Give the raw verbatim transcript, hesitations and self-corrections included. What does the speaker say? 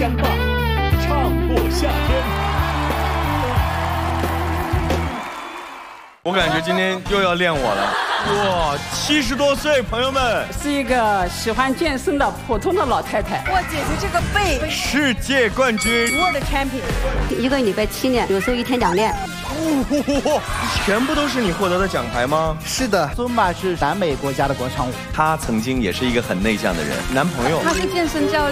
相伴，唱过夏天。 我感觉今天又要练我了。哇，七十多岁，朋友们， 是一个喜欢健身的普通的老太太。 哇，姐姐这个背， 世界冠军 ，World Champion， 一个礼拜七练，有时候一天两练。 哇，全部都是你获得的奖牌吗？ 是的，尊马是南美国家的广场舞。 他曾经也是一个很内向的人，男朋友。 他是健身教练。